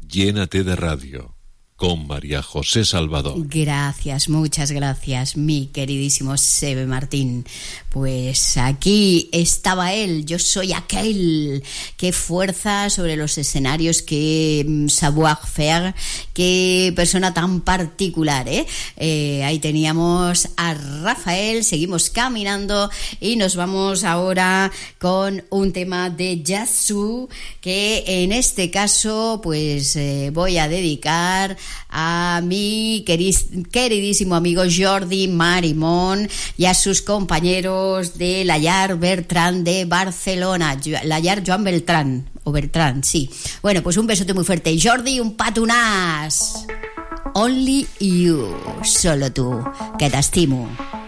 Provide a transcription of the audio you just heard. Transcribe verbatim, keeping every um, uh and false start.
Llénate de Radio, con María José Salvador. Gracias, muchas gracias, mi queridísimo Sebe Martín. Pues aquí estaba él, yo soy aquel. Qué fuerza sobre los escenarios, qué savoir-faire, qué persona tan particular, ¿eh? ¿eh? Ahí teníamos a Rafael, seguimos caminando y nos vamos ahora con un tema de Yazoo, que en este caso pues eh, voy a dedicar a mi queridísimo amigo Jordi Marimón y a sus compañeros de la Llar Bertran de Barcelona, la Llar Joan Beltrán, o Bertran, sí. Bueno, pues un besote muy fuerte. Jordi, un patunàs. Only you, solo tú, que t'estimo.